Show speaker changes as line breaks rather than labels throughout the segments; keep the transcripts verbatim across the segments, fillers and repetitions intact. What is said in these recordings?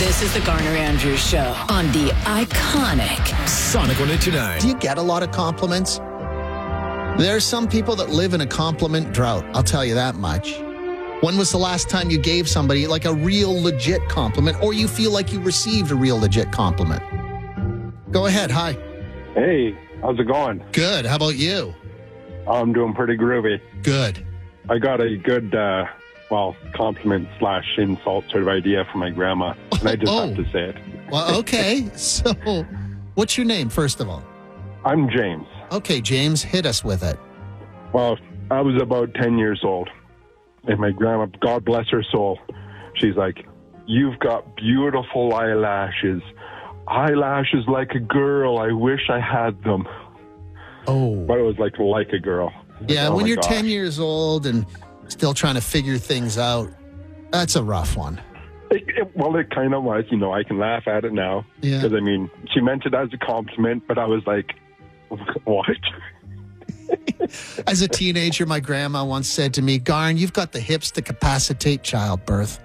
This is the Garner Andrews Show on the iconic
Sonic one eighty-nine.
Do you get a lot of compliments? There are some people that live in a compliment drought. I'll tell you that much. When was the last time you gave somebody like a real legit compliment, or you feel like you received a real legit compliment? Go ahead. Hi.
Hey, how's it going?
Good. How about you?
I'm doing pretty groovy.
Good.
I got a good, uh, well, compliment slash insult sort of idea from my grandma, and I just
Oh.
have to say it.
Well, okay. So, what's your name, first of all?
I'm James.
Okay, James, hit us with it.
Well, I was about ten years old, and my grandma, God bless her soul, she's like, "You've got beautiful eyelashes. Eyelashes like a girl. I wish I had them."
Oh.
But it was like, like a girl.
Yeah,
Oh
when
my
you're
gosh.
ten years old and still trying to figure things out, that's a rough one.
It, it, well, it kind of was. You know, I can laugh at it now.
Yeah.
Because, I mean, she meant it as a compliment, but I was like, what?
As a teenager, my grandma once said to me, "Garn, you've got the hips to capacitate childbirth."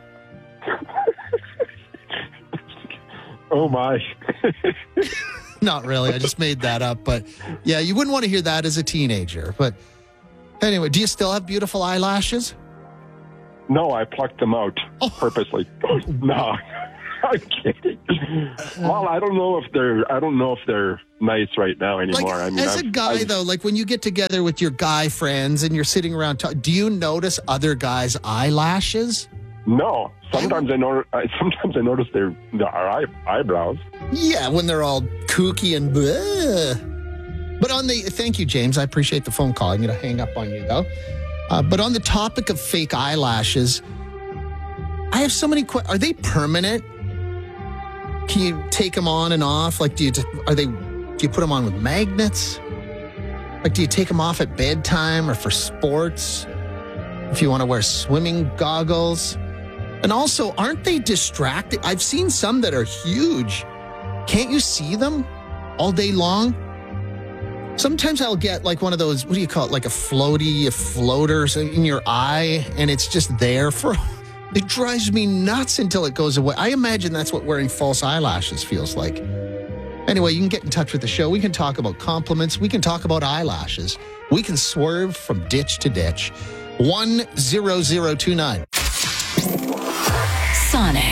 Oh, my.
Not really. I just made that up. But yeah, you wouldn't want to hear that as a teenager. But anyway, do you still have beautiful eyelashes?
No, I plucked them out
Oh.
purposely. No, I'm kidding. Well, I don't know if they're. I don't know if they're nice right now
Like,
anymore. I mean,
as a
I've-
guy,
I've-
though, like when you get together with your guy friends and you're sitting around, talk, do you notice other guys' eyelashes?
no. Sometimes I know. I, sometimes I notice their their eye, eyebrows.
Yeah, when they're all kooky and bleh. But on the, thank you, James. I appreciate the phone call. I'm going to hang up on you, though. Uh, but on the topic of fake eyelashes, I have so many questions. Are they permanent? Can you take them on and off? Like, do you, just, are they, do you put them on with magnets? Like, do you take them off at bedtime or for sports? If you want to wear swimming goggles? And also, aren't they distracting? I've seen some that are huge. Can't you see them all day long? Sometimes I'll get like one of those, what do you call it? Like a floaty, a floater in your eye, and it's just there for, it drives me nuts until it goes away. I imagine that's what wearing false eyelashes feels like. Anyway, you can get in touch with the show. We can talk about compliments. We can talk about eyelashes. We can swerve from ditch to ditch. one zero zero two nine.
Sonic.